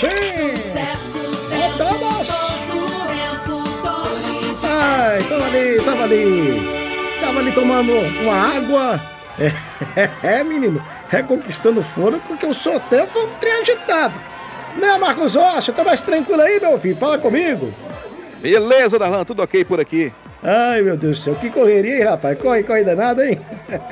Sim! Todos! Ai, tava ali tomando uma água. Menino, reconquistando fora porque o sorteio foi um trem agitado. Né, Marcos Rocha? Tá mais tranquilo aí, meu filho? Fala comigo. Beleza, Darlan, tudo ok por aqui. Ai, meu Deus do céu, que correria, hein, rapaz? Corre danada, hein?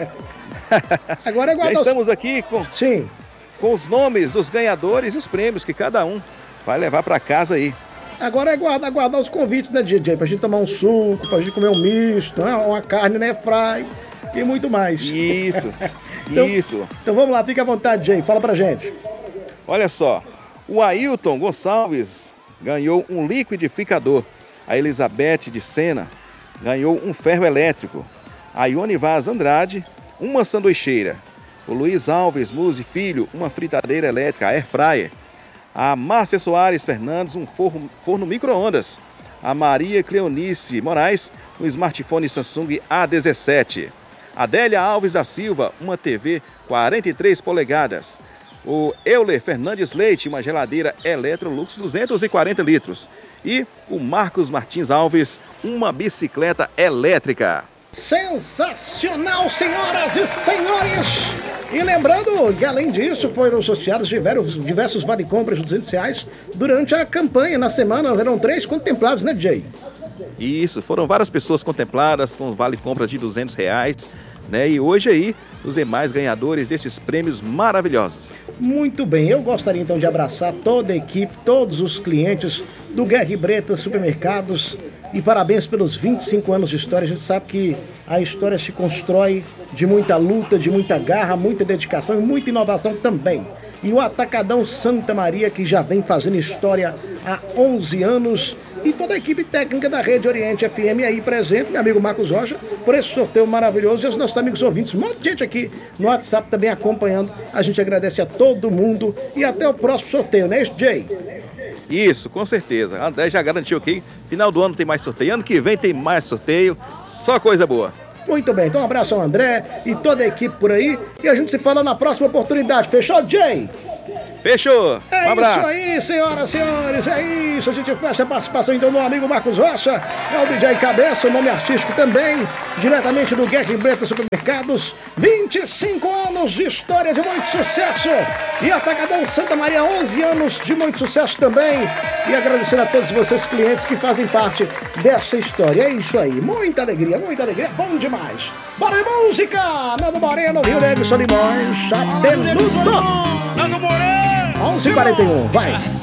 Agora Já estamos aqui Sim. com os nomes dos ganhadores e os prêmios que cada um vai levar pra casa aí. Agora é aguardar os convites, né, DJ? Pra gente tomar um suco, pra gente comer um misto, né? Uma carne, né, fry e muito mais. Isso, isso. Então vamos lá, fica à vontade, DJ, fala pra gente. Olha só, o Ailton Gonçalves ganhou um liquidificador. A Elizabeth de Sena ganhou um ferro elétrico. A Ione Vaz Andrade, uma sanduicheira. O Luiz Alves Muzi Filho, uma fritadeira elétrica, air fryer. A Márcia Soares Fernandes, um forno micro-ondas. A Maria Cleonice Moraes, um smartphone Samsung A17. A Adélia Alves da Silva, uma TV 43 polegadas. O Euler Fernandes Leite, uma geladeira Electrolux 240 litros. E o Marcos Martins Alves, uma bicicleta elétrica. Sensacional, senhoras e senhores! E lembrando que, além disso, foram sorteados diversos vale-compras de R$200 durante a campanha. Na semana, eram 3 contemplados, né, DJ? Isso, foram várias pessoas contempladas com vale-compras de R$200, né? E hoje aí, os demais ganhadores desses prêmios maravilhosos. Muito bem, eu gostaria então de abraçar toda a equipe, todos os clientes do Guerra e Breta Supermercados e parabéns pelos 25 anos de história. A gente sabe que a história se constrói de muita luta, de muita garra, muita dedicação e muita inovação também. E o Atacadão Santa Maria, que já vem fazendo história há 11 anos, e toda a equipe técnica da Rede Oriente FM aí presente, meu amigo Marcos Rocha, por esse sorteio maravilhoso, e os nossos amigos ouvintes, um monte de gente aqui no WhatsApp também acompanhando. A gente agradece a todo mundo e até o próximo sorteio, né, Jay? Isso, com certeza. André já garantiu que final do ano tem mais sorteio, ano que vem tem mais sorteio, só coisa boa. Muito bem, então um abraço ao André e toda a equipe por aí, e a gente se fala na próxima oportunidade. Fechou, Jay? Fechou! Um abraço! Isso aí, senhoras e senhores, é isso. A gente fecha a participação então do amigo Marcos Rocha, é o DJ Cabeça, o nome artístico também, diretamente do Guerra e Breta Supermercados. 25 anos de história de muito sucesso. E Atacadão Santa Maria, 11 anos de muito sucesso também. E agradecendo a todos vocês, clientes, que fazem parte dessa história. É isso aí, muita alegria, bom demais. Bora de música! Nando Moreno, Rio Negro, Solimões, Chapeludo. Nando Moreno! 11h41, vai!